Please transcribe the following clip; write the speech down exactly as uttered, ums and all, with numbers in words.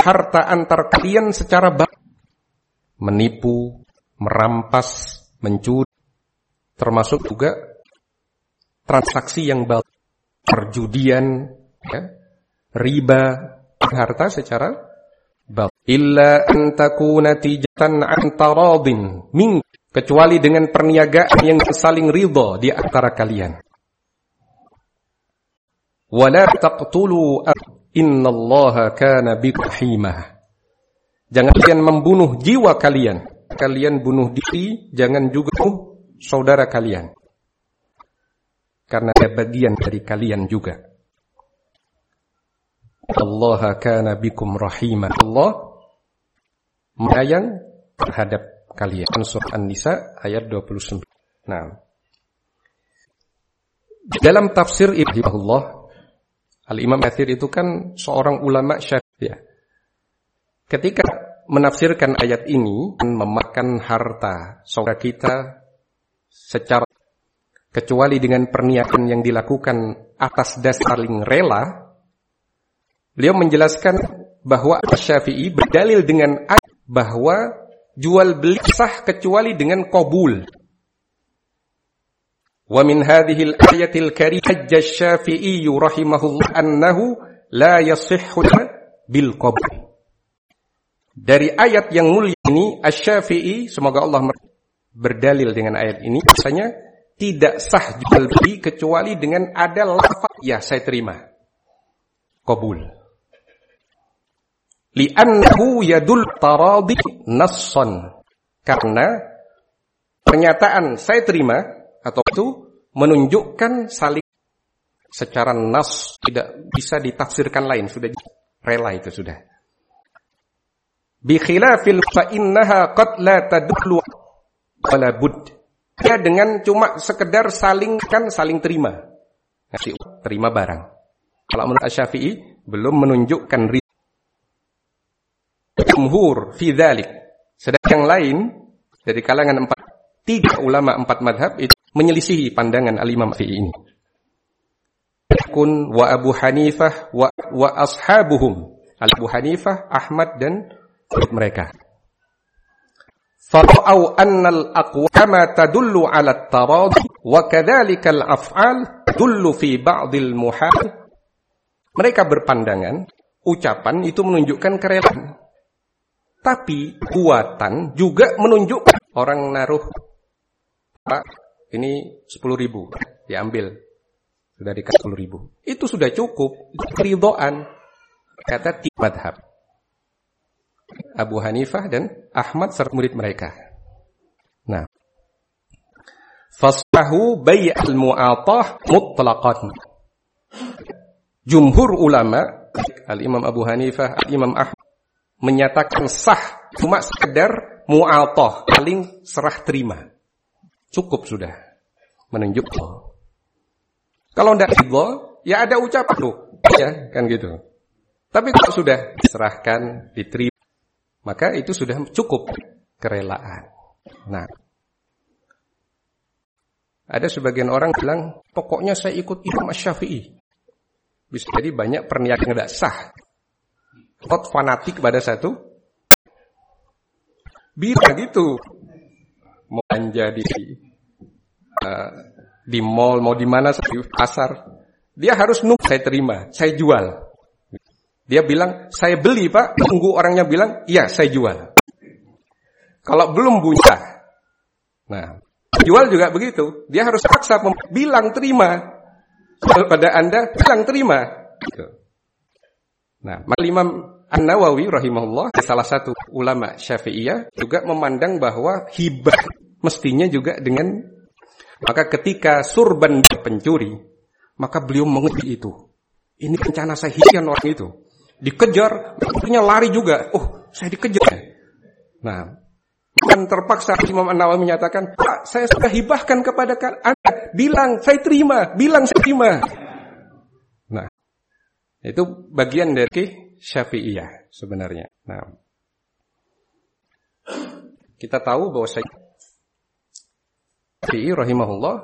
harta antar kalian secara baik, menipu, merampas, mencuri, termasuk juga transaksi yang baik, perjudian, ya, riba, harta secara baik. Illa an takuna tijatan an taradin min, kecuali dengan perniagaan yang saling ridha di antara kalian. Wala taqtulu innallaha kana bikum rahimah. Jangan kalian membunuh jiwa kalian. Kalian bunuh diri, jangan juga bunuh saudara kalian. Karena ada bagian dari kalian juga. Allah kana bikum rahimah. Allah menyayang terhadap kalian. Surah An-Nisa ayat dua puluh sembilan. Nah, dalam tafsir Ibnu Allah, Al-Imam Katsir itu kan seorang ulama Syafi'i. Ketika menafsirkan ayat ini, memakan harta saudara kita secara kecuali dengan perniagaan yang dilakukan atas dasar saling rela, beliau menjelaskan bahwa Syafi'i berdalil dengan ayat bahwa jual beli sah kecuali dengan qabul. Wa min hadhihi al-ayati al-karimah hajja Syafi'i rahimahullah annahu la yasihhu bil qabul. Dari ayat yang mulia ini Asy-Syafi'i, semoga Allah berdalil dengan ayat ini, bahasanya tidak sah jual beli kecuali dengan ada lafaz ya saya terima, qabul. Li'annahu yadul taradi nassan, karena pernyataan saya terima atau itu menunjukkan saling secara nas, tidak bisa ditafsirkan lain, sudah rela itu sudah. Bi khilafil fa innaha qad la tadullu wala bud. Ya, dengan cuma sekedar saling kan saling terima, ngasih terima barang. Kalau menurut Asy-Syafi'i belum menunjukkan ridha. Jumhur fi dzalik. Sedangkan yang lain dari kalangan empat tiga ulama empat madhab itu menyelisihi pandangan al-Imam Syafi'i ini. Kun wa Abu Hanifah wa, wa ashabuhum. Abu Hanifah, Ahmad dan mereka. Fara'au annal aqwama tadullu 'ala at-taradi wa kadzalika al-af'al tadullu fi ba'dil muhal. Mereka berpandangan ucapan itu menunjukkan kerelaan. Tapi buatan juga menunjukkan. Orang naruh, Pak, ini sepuluh ribu, diambil. Sudah dikasih sepuluh ribu. Itu sudah cukup. Itu keridhaan. Kata tiga madhab. Abu Hanifah dan Ahmad serta murid mereka. Nah. Fasahu bay'al mu'atah mutlaqan. Jumhur ulama, Al-Imam Abu Hanifah, Al-Imam Ahmad, menyatakan sah cuma sekedar mu'atah, paling serah terima. Cukup sudah menunjukkan. Kalau tidak ridha, ya ada ucapan loh, ya kan gitu. Tapi kalau sudah diserahkan, diterima, maka itu sudah cukup kerelaan. Nah, ada sebagian orang bilang, pokoknya saya ikut Imam Asy-Syafi'i. Bisa jadi banyak perniagaan yang tidak sah. Kot fanatik pada satu bila gitu mau belanja di uh, di mall, mau di mana, di pasar, dia harus nunggu saya terima, saya jual. Dia bilang saya beli Pak, tunggu orangnya bilang iya saya jual. Kalau belum buka, nah jual juga begitu, dia harus paksa bilang terima. Kalau pada Anda bilang terima. Gitu. Nah, Imam An-Nawawi rahimahullah, salah satu ulama Syafi'iyah, juga memandang bahwa hibah mestinya juga dengan, maka ketika Surban pencuri, maka beliau mengerti itu. Ini rencana saya hian orang itu. Dikejar, akhirnya lari juga. Oh, saya dikejar. Nah, kan terpaksa Imam An-Nawawi menyatakan, Pak, saya sudah hibahkan kepada Anda. Bilang, saya terima. Bilang, saya terima. Nah, itu bagian dari Syafi'iyah sebenarnya. Nah, kita tahu bahwa Syafi'i rahimahullah